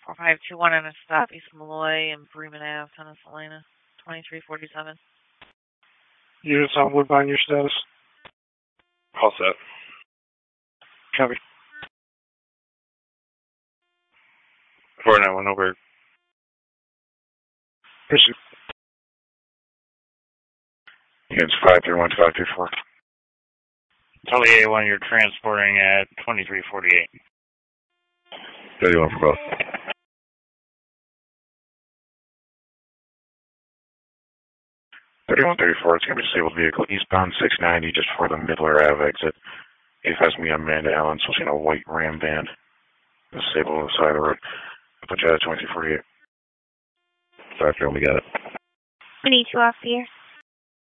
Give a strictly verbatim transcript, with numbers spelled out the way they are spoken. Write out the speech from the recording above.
four five two one and a stop East Malloy and Bremen Avenue, Tennis Elena, twenty-three forty-seven. Units on Woodbine, your status? All set. Copy. four nine one over. Pursuit. Units five three one five two four. Tully A one, you're transporting at twenty-three forty-eight. thirty-one for both. thirty-one thirty-four, it's going to be a disabled vehicle, eastbound six ninety, just before the Midler Ave exit. If that's me, Amanda Allen, so seeing a white Ram van. Disabled on the side of the road. I'll put you at twenty-three forty-eight. Sorry, we got it. We need you off here.